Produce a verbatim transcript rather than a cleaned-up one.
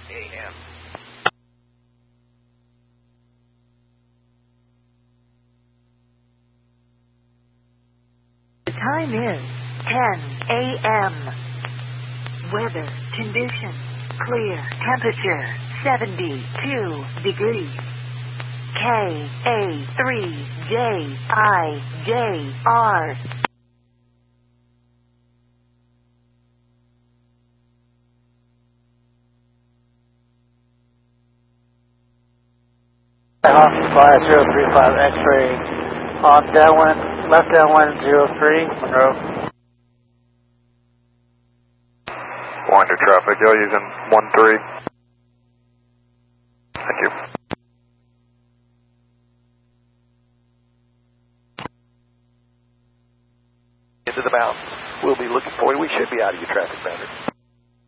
A M. The time is ten A M Weather conditions clear. Temperature seventy-two degrees. K A three J I J R. Austin Flyer zero three five X-ray on downwind, left downwind zero three, Monroe. Winder traffic, go using one three. Thank you. Into the bounds. We'll be looking for you. We should be out of your traffic boundary.